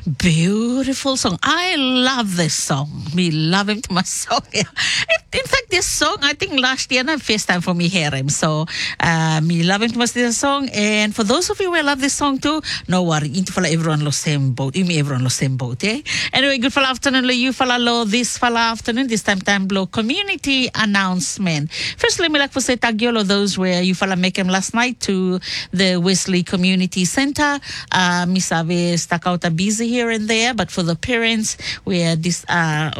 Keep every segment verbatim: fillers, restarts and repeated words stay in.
Beautiful song. I love this song. Me love him to my song. In, in fact, this song, I think last year, na first time for me hear him. So, uh, me love him to my song. And for those of you who love this song too, no worry. Into fala everyone lo same boat. You me everyone lo same boat, eh? Anyway, good fala afternoon lo you fala lo this fala afternoon. This time time blow community announcement. Firstly, me like for say tagyo lo those where you fala make him last night to the Wesley Community Center. Uh, me sabe stakauta busy here and there, but for the parents, where this uh,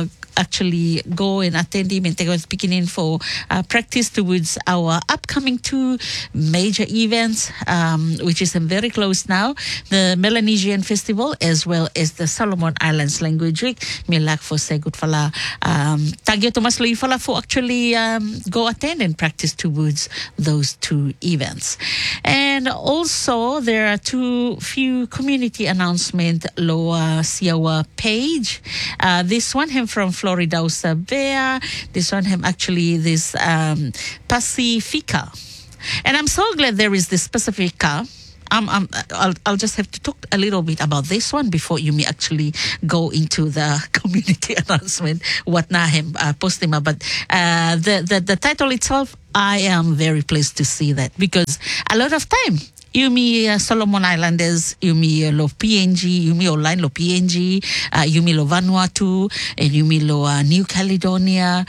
actually go and attend him and take us beginning for uh, practice towards our upcoming two major events, um, which is very close now, the Melanesian Festival as well as the Solomon Islands Language Week. Milak for say good fala um tagyo Thomas Louis fala for actually um, go attend and practice towards those two events. And also there are two few community announcement lower Siawa page. Uh, this one him from Florida Usabea. This one him actually this um, Pacifica. And I'm so glad there is this Pacifica. Um, um, I'll, I'll just have to talk a little bit about this one before you may actually go into the community announcement, what na him uh, posting. But uh, the, the, the title itself, I am very pleased to see that, because a lot of time, Yumi uh, Solomon Islanders, Yumi uh, lo P N G, Yumi online lo P N G, uh, Yumi lo Vanuatu, and Yumi lo uh, New Caledonia,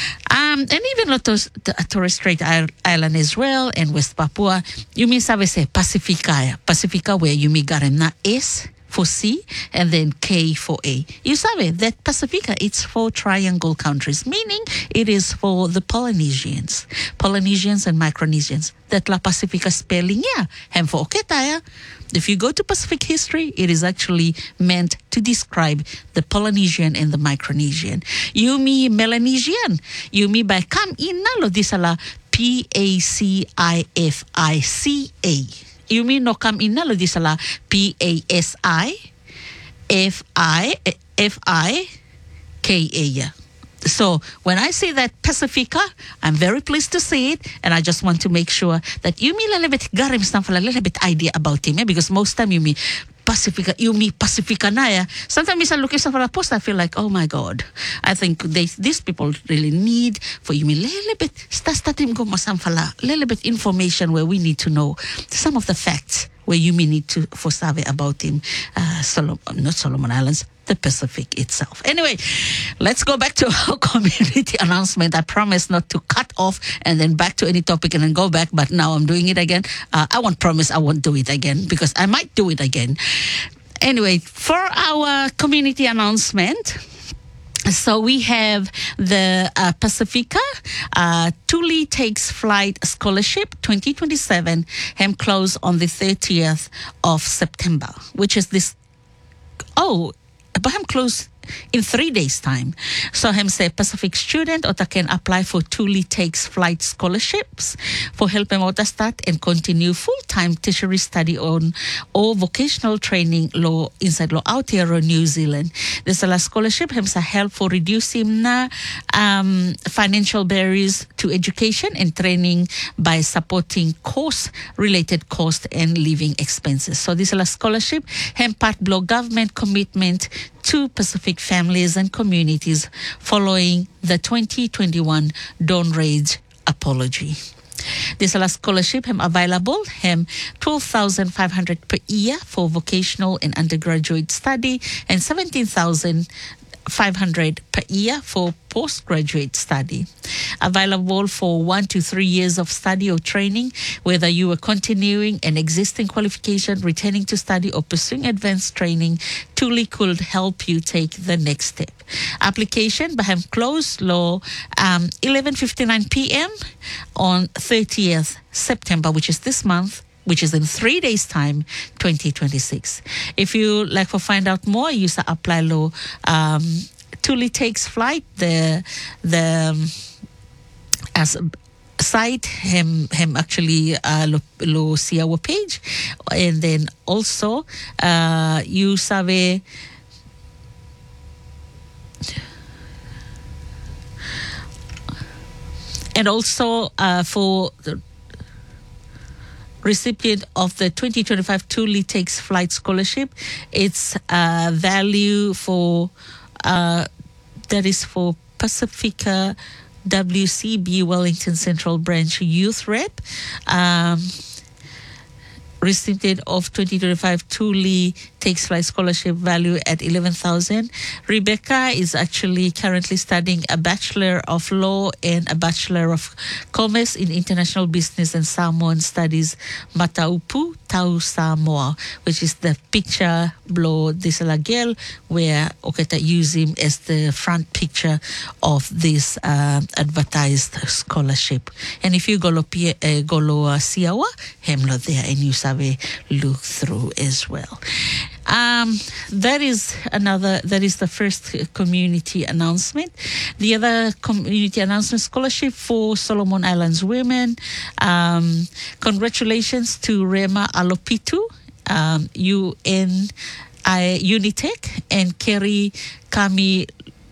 um, and even lo tos, the, uh, Torres Strait Island as well, and West Papua. Yumi sabe se Pacifica, Pacifica where Yumi garem na S for C and then K for A. You sabe that Pacifica, it's for triangle countries, meaning it is for the Polynesians, Polynesians and Micronesians. That La Pacifica spelling, yeah, hem for okay taya. If you go to Pacific history, it is actually meant to describe the Polynesian and the Micronesian. Yumi Melanesian, Yumi by come in nalo disala P A C I F I C A. You mean no come in nalo disala P A S I F I F I K A. So when I say that Pacifica, I'm very pleased to see it, and I just want to make sure that you mean a little bit garim stuff, a little bit idea about him, eh? Because most time you mean Pacifica, you mean Pacifica Naya. Sometimes I look at a post, I feel like, oh my God, I think they, these people really need for you mean little bit, statim go masamfala, little bit information where we need to know some of the facts where you may need to for survey about him, uh, Solomon, not Solomon Islands, the Pacific itself. Anyway, let's go back to our community announcement. I promise not to cut off and then back to any topic and then go back, but now I'm doing it again. Uh, I won't promise I won't do it again, because I might do it again. Anyway, for our community announcement, so we have the uh, Pacifica uh, Tuli Takes Flight Scholarship twenty twenty-seven, hem close on the thirtieth of September, which is this, oh, but hem close in three days' time. So him say Pacific student or can apply for Tuli Takes Flight scholarships for help him out start and continue full-time tertiary study on or vocational training law inside law Aotearoa New Zealand. This is a scholarship him say help for reducing na um, financial barriers to education and training by supporting course-related cost and living expenses. So this is a scholarship him part blow government commitment to Pacific families and communities following the twenty twenty-one Dawn Rage apology. This is a scholarship him available him twelve thousand five hundred per year for vocational and undergraduate study and seventeen thousand five hundred per year for postgraduate study. Available for one to three years of study or training, whether you are continuing an existing qualification, returning to study, or pursuing advanced training. Tuli could help you take the next step. Application by him close law um, eleven fifty-nine p.m. on thirtieth September, which is this month, which is in three days' time, twenty twenty-six. If you like to find out more, use the apply law. Um, Tuli Takes Flight, the the um, as site him him actually uh, lo, lo see our page, and then also uh, you sabe. And also uh, for the recipient of the twenty twenty-five Thule Takes Flight Scholarship. It's uh, value for, uh, that is for Pacifica W C B Wellington Central Branch Youth Rep. Um, recipient of twenty twenty-five Thule Takes Flight Scholarship value at eleven thousand. Rebecca is actually currently studying a Bachelor of Law and a Bachelor of Commerce in International Business and Samoan Studies Mataupu Tau Samoa, which is the picture below this girl where Oketa use him as the front picture of this uh, advertised scholarship. And if you go lo pia, uh, go lo uh, siawa, hemlo there and you sabe look through as well. Um, that is another, that is the first community announcement. The other community announcement, scholarship for Solomon Islands women. Um, congratulations to Rema Alopitu, um, U N I, Unitec, and Kerry Kami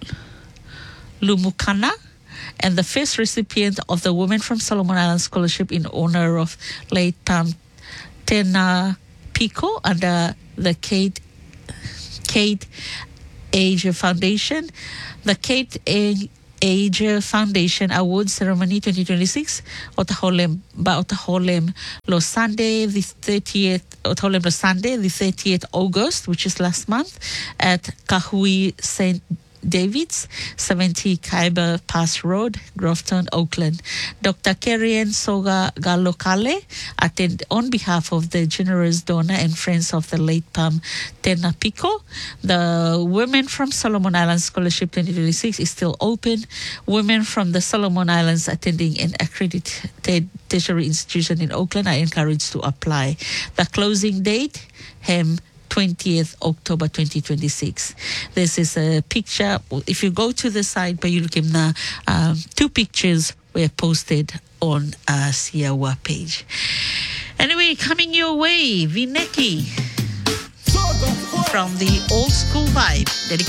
Lumukana, and the first recipient of the Women from Solomon Islands Scholarship in honor of late Pam Tena Pico under the Kate Kate Ager Foundation. The Kate Ager Foundation Award Ceremony twenty twenty-six Otaholem ba Otaholem lo Sunday the thirtieth Otaholem lo Sunday the thirtieth August, which is last month, at Kahui Saint David's, seventy Khyber Pass Road, Grafton, Auckland. Doctor Kerian Soga Galokale attend on behalf of the generous donor and friends of the late Pam Tena Pico. The Women from Solomon Islands Scholarship twenty twenty-six is still open. Women from the Solomon Islands attending an accredited tertiary institution in Auckland are encouraged to apply. The closing date, Hem twentieth October twenty twenty-six. This is a picture. If you go to the site, but you look in the um, two pictures were posted on uh, Siawa page. Anyway, coming your way, Vineki from the Old School Vibe.